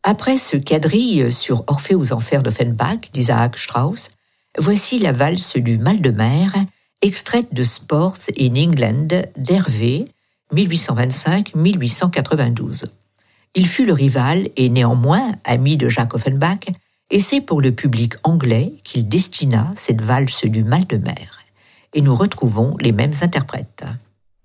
Après ce quadrille sur Orphée aux Enfers d'Offenbach d'Isaac Strauss, voici la valse du mal de mer, extraite de Sports in England d'Hervé, 1825-1892. Il fut le rival et néanmoins ami de Jacques Offenbach, et c'est pour le public anglais qu'il destina cette valse du mal de mer. Et nous retrouvons les mêmes interprètes.